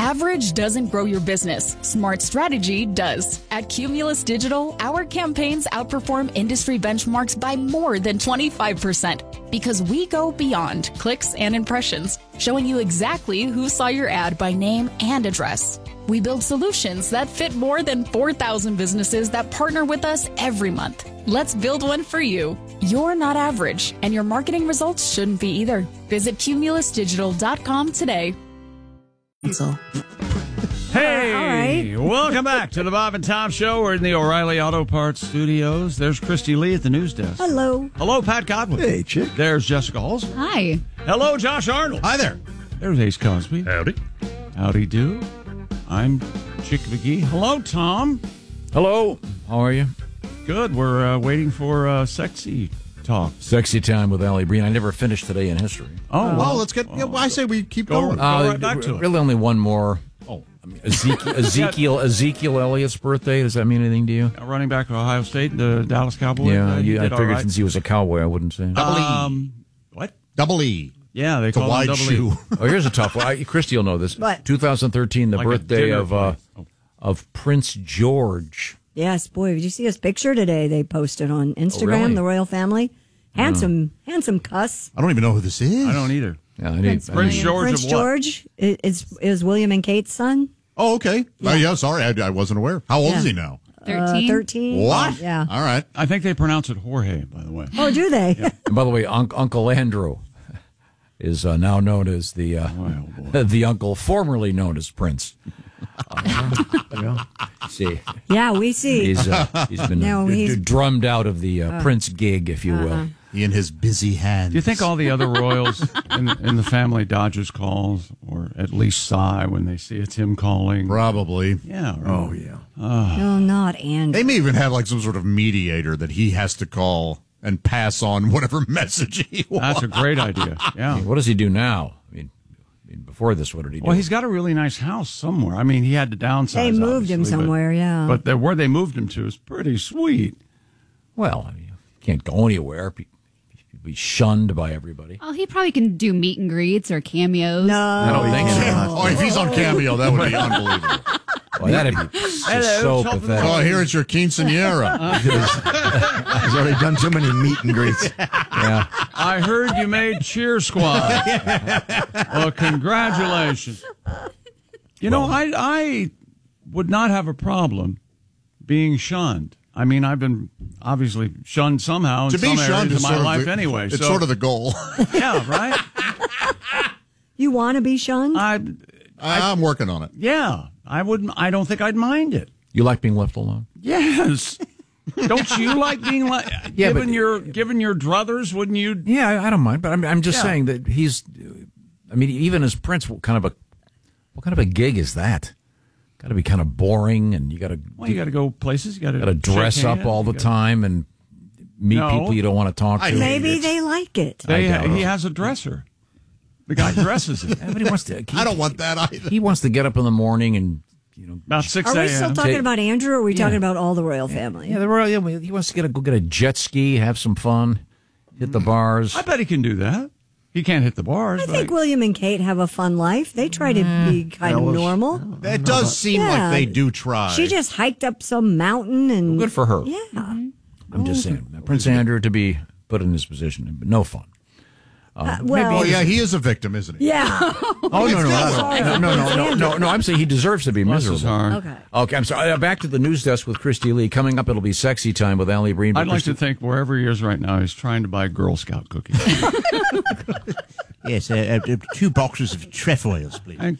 Average doesn't grow your business. Smart strategy does. At Cumulus Digital, our campaigns outperform industry benchmarks by more than 25% because we go beyond clicks and impressions, showing you exactly who saw your ad by name and address. We build solutions that fit more than 4,000 businesses that partner with us every month. Let's build one for you. You're not average, and your marketing results shouldn't be either. Visit cumulusdigital.com today. Hey, all right. Welcome back to the Bob and Tom Show. We're in the O'Reilly Auto Parts studios. There's Christy Lee at the news desk. Hello. Hello, Pat Godwin. Hey, chick. There's Jessica Halls. Hi. Hello, Josh Arnold. Hi there. There's Ace Cosby. Howdy. Howdy do. I'm Chick McGee. Hello, Tom. Hello. How are you? Good. We're waiting for sexy talk. Sexy time with Allie Breen. I never finished today in history. Oh, Well, let's get. I say we keep going. right back to it. Really, only one more. Oh, I mean, Ezekiel Elliott's birthday. Does that mean anything to you? Running back to Ohio State, the Dallas Cowboys. Yeah, he I did all figured right. since he was a cowboy, I wouldn't say. What? Double E. Yeah, they It's a call him wide Double shoe. E. Oh, here's a tough one. Christy will know this. What? 2013, the Like a birthday dinner of place. of Prince George. Yes, boy, did you see his picture today? They posted on Instagram, really? the royal family. Handsome cuss. I don't even know who this is. I don't either. Yeah, Prince Prince George Prince of what? George is William and Kate's son. Oh, okay. Oh, yeah, sorry. I wasn't aware. How old is he now? 13? 13. What? Yeah. All right. I think they pronounce it Jorge, by the way. Oh, do they? And by the way, Uncle Andrew is now known as the the uncle formerly known as Prince. See, Yeah, we see. he's been No, he's- drummed out of the Prince gig, if you will. He and his busy hands. Do you think all the other royals in the family dodges calls, or at least sigh when they see it's him calling? Probably. Yeah. Right. Oh, yeah. No, not Andrew. They may even have like some sort of mediator that he has to call and pass on whatever message he wants. That's a great idea. Yeah. What does he do now? I mean, before this, what did he do? Well, he's got a really nice house somewhere. I mean, he had to downsize. They moved him obviously, somewhere, yeah. But where they moved him to is pretty sweet. Well, I mean, you can't go anywhere. He'd be shunned by everybody. Oh, he probably can do meet and greets or cameos. No. I don't think so. Oh, if he's on Cameo, that would be unbelievable. Well, that'd be just so pathetic. Oh, here it's your quinceanera. He's already done too many meet and greets. Yeah. I heard you made Cheer Squad. Well, congratulations. You know, I would not have a problem being shunned. I mean, I've been obviously shunned somehow in To be some shunned areas is of my sort of life the, anyway. It's so, sort of the goal. yeah, right? You want to be shunned? I'm working on it. Yeah, I wouldn't. I don't think I'd mind it. You like being left alone? Yes. Don't you like being like Yeah, given but- your druthers? Wouldn't you? Yeah, I don't mind, but I'm just Yeah. saying that he's. I mean, even as Prince, what kind of a gig is that? Got to be kind of boring, and you got to. Well, you got to go places. You got to dress up all the time and meet No. people you don't want to talk to. Maybe they like it. He doubt it. has a dresser. The guy dresses it. Yeah, but he wants to. I don't want that either. He wants to get up in the morning and About 6 Are we still a.m. talking about Andrew, or are we Yeah. talking about all the royal family? yeah, the royal. Yeah, he wants to go get a jet ski, have some fun, hit the bars. I bet he can do that. He can't hit the bars. I but think William and Kate have a fun life. They try to be kind of normal. That does seem Yeah. like they do try. She just hiked up some mountain and Good for her. Yeah. I'm just saying, Prince Andrew to be put in this position, but no fun. well, Oh, yeah, he is a victim, isn't he? yeah. Oh no! I'm saying he deserves to be Bless his miserable. heart. Okay. Okay, I'm sorry. Back to the news desk with Christy Lee. Coming up, it'll be sexy time with Allie Breen. But I'd like Christy- to think wherever he is right now, he's trying to buy Girl Scout cookies. Yes, 2 boxes of trefoils, please. And